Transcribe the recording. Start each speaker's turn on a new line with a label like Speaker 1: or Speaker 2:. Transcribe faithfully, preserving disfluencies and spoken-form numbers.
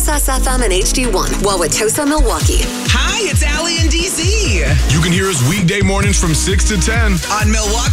Speaker 1: S S F M and H D one, Wauwatosa, Milwaukee.
Speaker 2: Hi, it's Allie in D C
Speaker 3: You can hear us weekday mornings from six to ten
Speaker 2: on Milwaukee